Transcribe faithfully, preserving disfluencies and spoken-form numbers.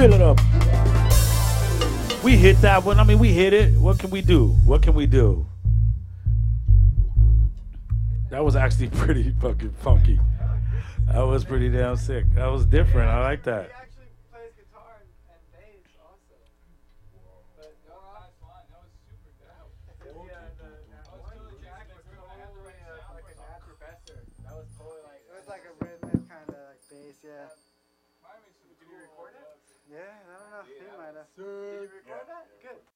Wheel it up. We hit that one. I mean, we hit it. What can we do? What can we do? That was actually pretty fucking funky. That was pretty damn sick. That was different. I like that. He actually plays guitar and, and bass also. But no, nice line. That was super dope. Yeah, the, that was totally Jack was totally uh, like an ad professor. That was totally like it was like a rhythmic kind of like bass, yeah. Did you record it? Yeah, I don't know. He might have. Did you record that? Good.